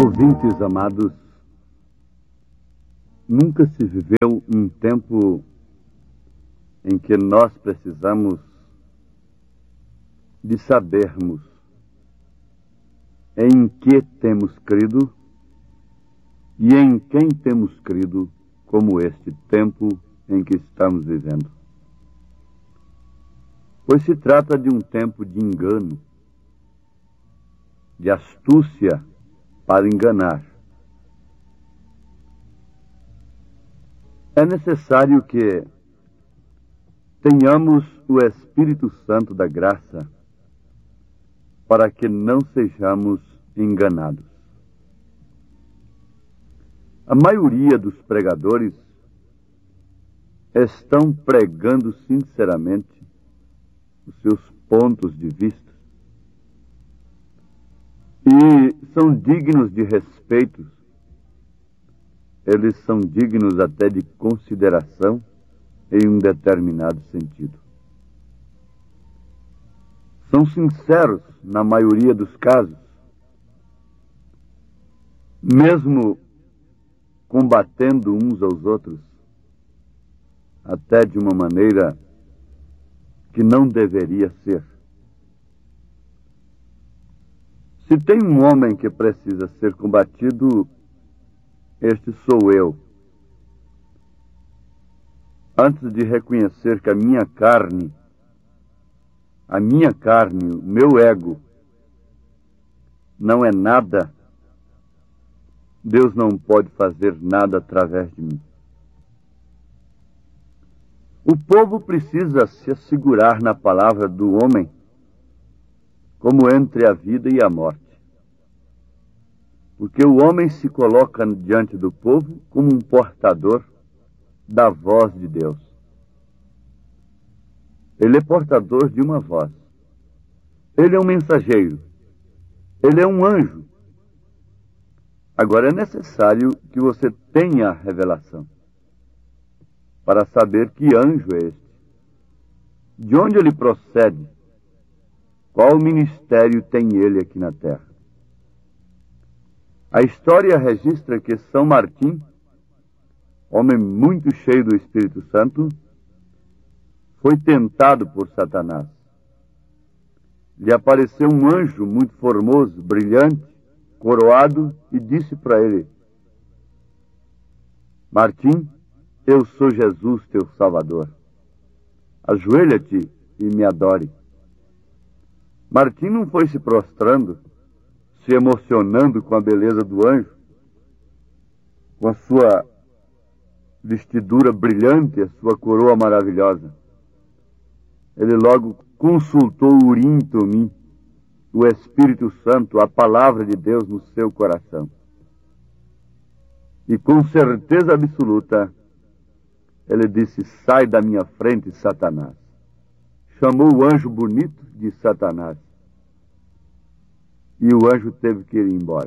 Ouvintes amados, nunca se viveu um tempo em que nós precisamos de sabermos em que temos crido e em quem temos crido, como este tempo em que estamos vivendo. Pois se trata de um tempo de engano, de astúcia para enganar. É necessário que tenhamos o Espírito Santo da graça para que não sejamos enganados. A maioria dos pregadores estão pregando sinceramente os seus pontos de vista e são dignos de respeito. Eles são dignos até de consideração em um determinado sentido. São sinceros na maioria dos casos, mesmo combatendo uns aos outros, até de uma maneira que não deveria ser. Se tem um homem que precisa ser combatido, este sou eu. Antes de reconhecer que a minha carne, o meu ego, não é nada, Deus não pode fazer nada através de mim. O povo precisa se assegurar na palavra do homem, como entre a vida e a morte. Porque o homem se coloca diante do povo como um portador da voz de Deus. Ele é portador de uma voz. Ele é um mensageiro. Ele é um anjo. Agora é necessário que você tenha a revelação para saber que anjo é este, de onde ele procede, qual ministério tem ele aqui na terra. A história registra que São Martim, homem muito cheio do Espírito Santo, foi tentado por Satanás. Lhe apareceu um anjo muito formoso, brilhante, coroado, e disse para ele: Martim, eu sou Jesus, teu Salvador. Ajoelha-te e me adore. Martim não foi se prostrando, se emocionando com a beleza do anjo, com a sua vestidura brilhante, a sua coroa maravilhosa. Ele logo consultou o Urim e Tumim, o Espírito Santo, a palavra de Deus no seu coração. E com certeza absoluta, ele disse: sai da minha frente, Satanás. Chamou o anjo bonito de Satanás. E o anjo teve que ir embora.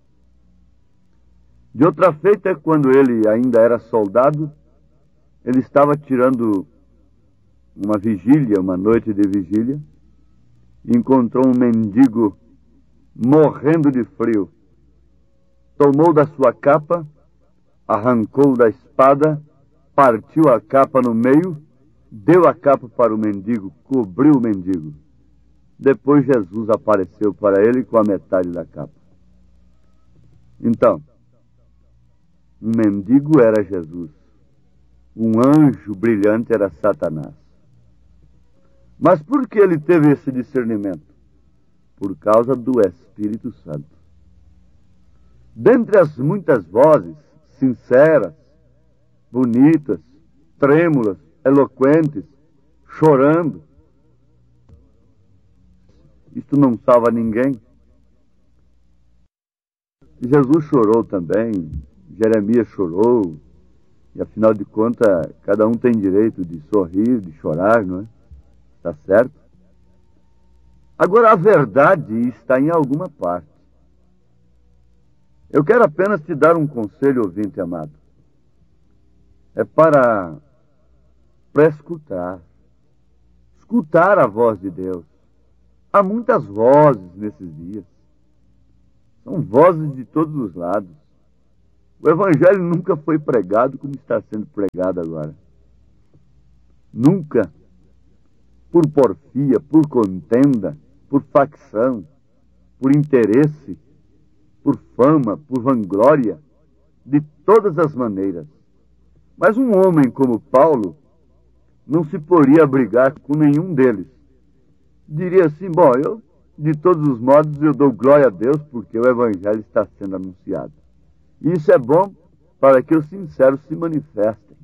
De outra feita, quando ele ainda era soldado, ele estava tirando uma vigília, uma noite de vigília, e encontrou um mendigo morrendo de frio. Tomou da sua capa, arrancou da espada, partiu a capa no meio, deu a capa para o mendigo, cobriu o mendigo. Depois Jesus apareceu para ele com a metade da capa. Então, um mendigo era Jesus, um anjo brilhante era Satanás. Mas por que ele teve esse discernimento? Por causa do Espírito Santo. Dentre as muitas vozes sinceras, bonitas, trêmulas, eloquentes, chorando, isto não salva ninguém. Jesus chorou também, Jeremias chorou, e afinal de contas, cada um tem direito de sorrir, de chorar, não é? Está certo? Agora, a verdade está em alguma parte. Eu quero apenas te dar um conselho, ouvinte amado. É para escutar a voz de Deus. Há muitas vozes nesses dias. São São vozes de todos os lados. O Evangelho nunca foi pregado como está sendo pregado agora. Nunca. Por porfia, por contenda, por facção, por interesse, por fama, por vanglória, de todas as maneiras. Mas um homem como Paulo não se poria a brigar com nenhum deles. Diria assim, bom, de todos os modos, eu dou glória a Deus porque o Evangelho está sendo anunciado. E isso é bom para que os sinceros se manifestem.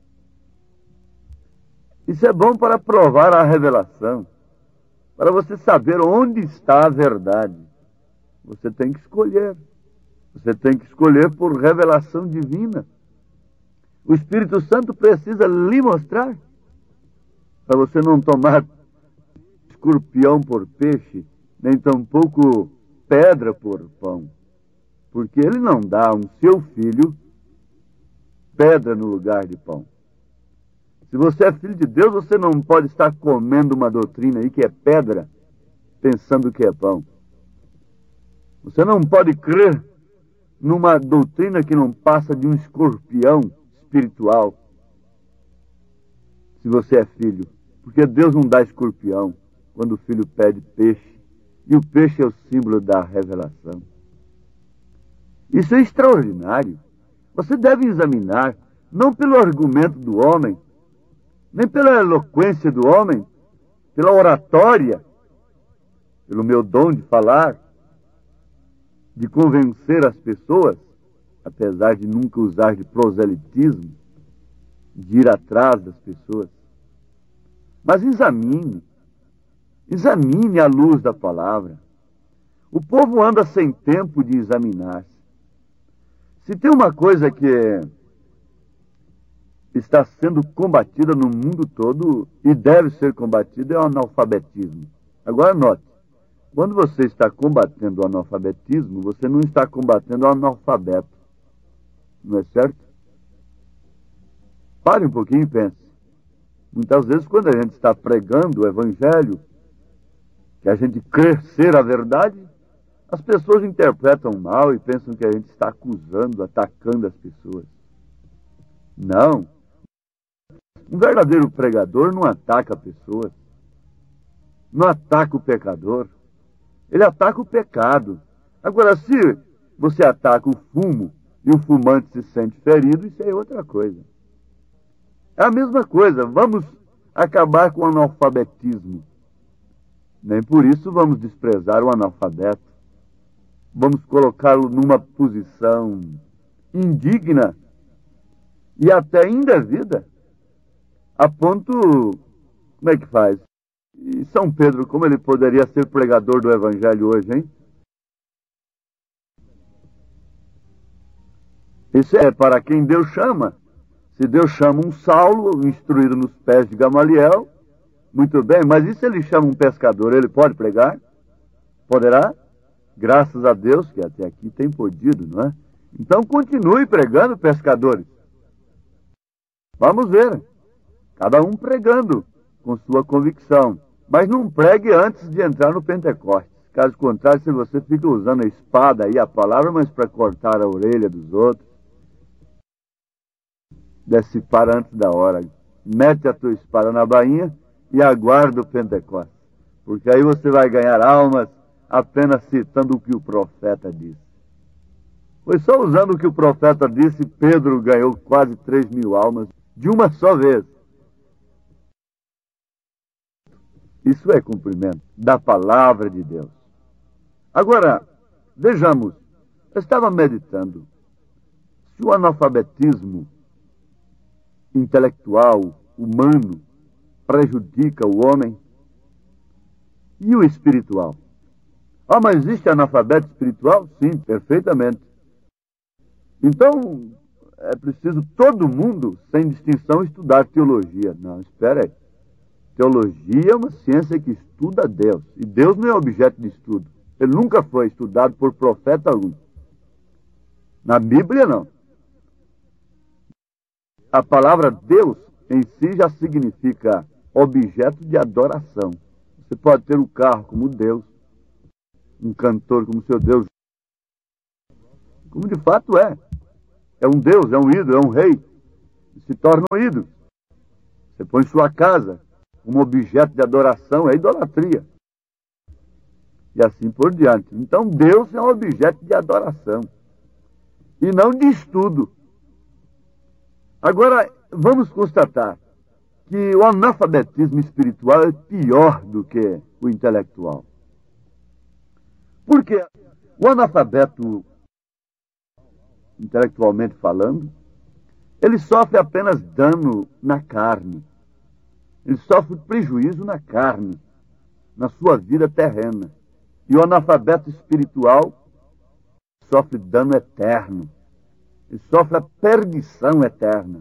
Isso é bom para provar a revelação, para você saber onde está a verdade. Você tem que escolher. Você tem que escolher por revelação divina. O Espírito Santo precisa lhe mostrar, para você não tomar escorpião por peixe, nem tampouco pedra por pão. Porque ele não dá ao seu filho pedra no lugar de pão. Se você é filho de Deus, você não pode estar comendo uma doutrina aí que é pedra, pensando que é pão. Você não pode crer numa doutrina que não passa de um escorpião espiritual. Se você é filho. Porque Deus não dá escorpião quando o filho pede peixe. E o peixe é o símbolo da revelação. Isso é extraordinário. Você deve examinar, não pelo argumento do homem, nem pela eloquência do homem, pela oratória, pelo meu dom de falar, de convencer as pessoas, apesar de nunca usar de proselitismo, de ir atrás das pessoas. Mas examine à luz da palavra. O povo anda sem tempo de examinar-se. Se tem uma coisa que está sendo combatida no mundo todo e deve ser combatida é o analfabetismo. Agora note, quando você está combatendo o analfabetismo, você não está combatendo o analfabeto. Não é certo? Pare um pouquinho e pense. Muitas vezes, quando a gente está pregando o Evangelho, que a gente crê ser a verdade, as pessoas interpretam mal e pensam que a gente está acusando, atacando as pessoas. Não. Um verdadeiro pregador não ataca pessoas. Não ataca o pecador. Ele ataca o pecado. Agora, se você ataca o fumo e o fumante se sente ferido, isso é outra coisa. É a mesma coisa. Vamos acabar com o analfabetismo. Nem por isso vamos desprezar o analfabeto. Vamos colocá-lo numa posição indigna e até indevida, a ponto, como é que faz? E São Pedro, como ele poderia ser pregador do Evangelho hoje, hein? Isso é para quem Deus chama. Se Deus chama um Saulo, instruído nos pés de Gamaliel, muito bem, mas e se ele chama um pescador, ele pode pregar? Poderá? Graças a Deus que até aqui tem podido, não é? Então continue pregando, pescadores. Vamos ver. Cada um pregando com sua convicção. Mas não pregue antes de entrar no Pentecostes. Caso contrário, se você fica usando a espada e a palavra, mas para cortar a orelha dos outros, decipar antes da hora. Mete a tua espada na bainha e aguarda o Pentecostes. Porque aí você vai ganhar almas apenas citando o que o profeta disse. Foi só usando o que o profeta disse, Pedro ganhou quase 3.000 almas de uma só vez. Isso é cumprimento da palavra de Deus. Agora, vejamos, eu estava meditando, se o analfabetismo intelectual, humano, prejudica o homem, e o espiritual? Ah, mas existe analfabeto espiritual? Sim, perfeitamente. Então, é preciso todo mundo, sem distinção, estudar teologia. Não, espera aí. Teologia é uma ciência que estuda Deus. E Deus não é objeto de estudo. Ele nunca foi estudado por profeta algum. Na Bíblia, não. A palavra Deus em si já significa objeto de adoração. Você pode ter um carro como Deus, um cantor como seu Deus, como de fato é. É um Deus, é um ídolo, é um rei. E se torna um ídolo. Você põe sua casa como objeto de adoração, é idolatria. E assim por diante. Então Deus é um objeto de adoração. E não de estudo. Agora, vamos constatar que o analfabetismo espiritual é pior do que o intelectual. Porque o analfabeto, intelectualmente falando, ele sofre apenas dano na carne. Ele sofre prejuízo na carne, na sua vida terrena. E o analfabeto espiritual sofre dano eterno. Ele sofre a perdição eterna.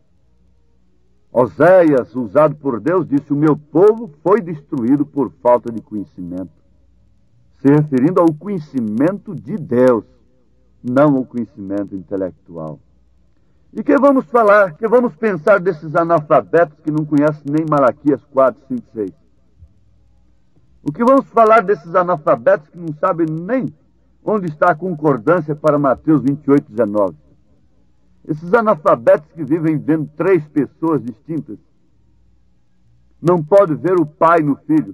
Oséias, usado por Deus, disse: o meu povo foi destruído por falta de conhecimento. Se referindo ao conhecimento de Deus, não ao conhecimento intelectual. E que vamos falar, que vamos pensar desses analfabetos que não conhecem nem Malaquias 4, 5, 6? O que vamos falar desses analfabetos que não sabem nem onde está a concordância para Mateus 28, 19? Esses analfabetos que vivem vendo três pessoas distintas, não podem ver o Pai no Filho.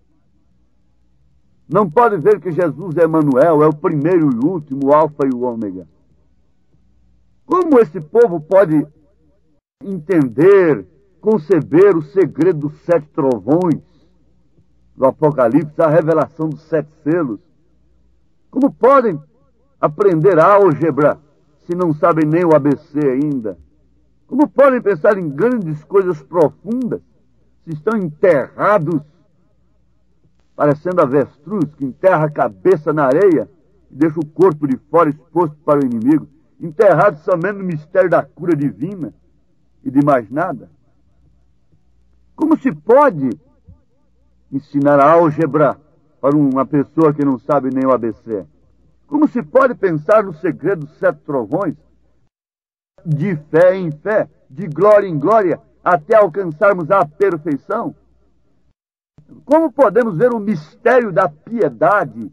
Não podem ver que Jesus é Emanuel, é o primeiro e o último, o Alfa e o Ômega. Como esse povo pode entender, conceber o segredo dos 7 trovões do Apocalipse, a revelação dos 7 selos? Como podem aprender álgebra se não sabem nem o ABC ainda? Como podem pensar em grandes coisas profundas se estão enterrados, parecendo avestruz que enterra a cabeça na areia e deixa o corpo de fora exposto para o inimigo, enterrados somente no mistério da cura divina e de mais nada? Como se pode ensinar a álgebra para uma pessoa que não sabe nem o ABC? Como se pode pensar no segredo dos 7 trovões, de fé em fé, de glória em glória, até alcançarmos a perfeição? Como podemos ver o mistério da piedade?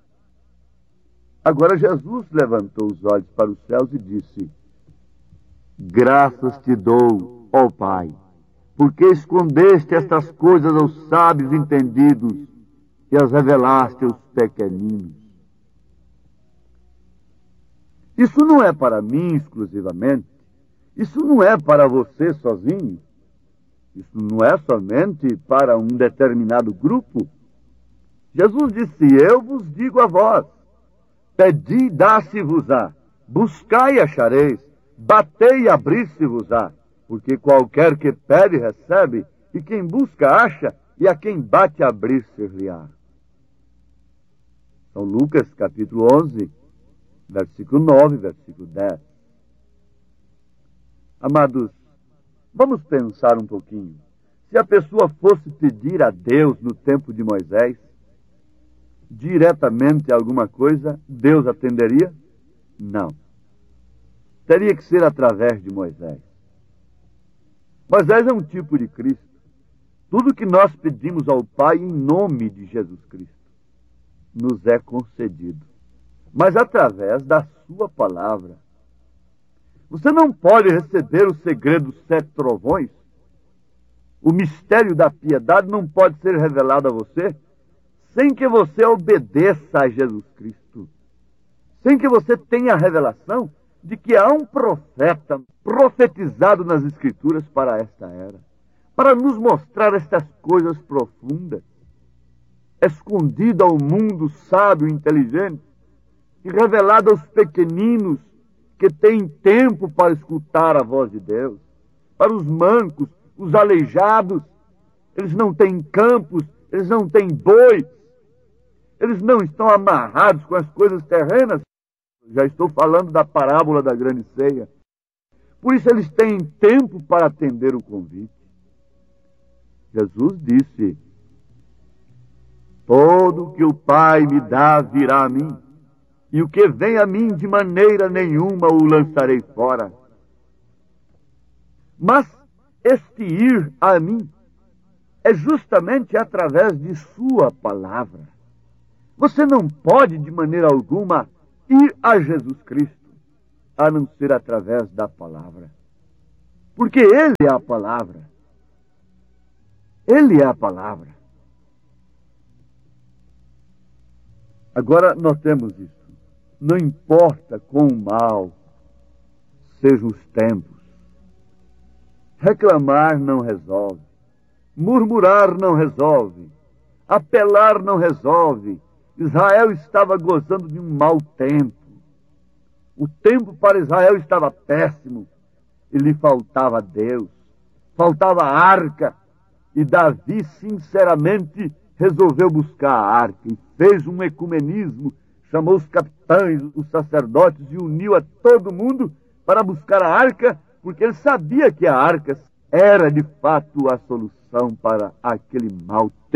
Agora Jesus levantou os olhos para os céus e disse: graças te dou, ó Pai, porque escondeste estas coisas aos sábios entendidos e as revelaste aos pequeninos. Isso não é para mim exclusivamente. Isso não é para você sozinho. Isso não é somente para um determinado grupo. Jesus disse: eu vos digo a vós, pedi, dá-se-vos-á, buscai e achareis, batei e abrir-se-vos-á, porque qualquer que pede recebe, e quem busca acha, e a quem bate abrir-se-lhe-á. São Lucas capítulo 11, versículo 9, versículo 10. Amados, vamos pensar um pouquinho. Se a pessoa fosse pedir a Deus no tempo de Moisés, diretamente alguma coisa, Deus atenderia? Não. Teria que ser através de Moisés. Moisés é um tipo de Cristo. Tudo que nós pedimos ao Pai em nome de Jesus Cristo nos é concedido, mas através da sua palavra. Você não pode receber o segredo dos 7 trovões. O mistério da piedade não pode ser revelado a você sem que você obedeça a Jesus Cristo. Sem que você tenha a revelação de que há um profeta profetizado nas Escrituras para esta era, para nos mostrar estas coisas profundas, escondido ao mundo sábio e inteligente, e revelado aos pequeninos que têm tempo para escutar a voz de Deus, para os mancos, os aleijados. Eles não têm campos, eles não têm bois, eles não estão amarrados com as coisas terrenas. Já estou falando da parábola da grande ceia. Por isso eles têm tempo para atender o convite. Jesus disse: todo que o Pai me dá virá a mim, e o que vem a mim de maneira nenhuma o lançarei fora. Mas este ir a mim é justamente através de sua palavra. Você não pode, de maneira alguma, ir a Jesus Cristo, a não ser através da palavra. Porque Ele é a palavra. Ele é a palavra. Agora nós temos isso. Não importa quão mal sejam os tempos. Reclamar não resolve. Murmurar não resolve. Apelar não resolve. Israel estava gozando de um mau tempo. O tempo para Israel estava péssimo. E lhe faltava Deus. Faltava a arca. E Davi, sinceramente, resolveu buscar a arca. E fez um ecumenismo. Chamou os capitães, os sacerdotes e uniu a todo mundo para buscar a arca, porque ele sabia que a arca era de fato a solução para aquele mau tempo.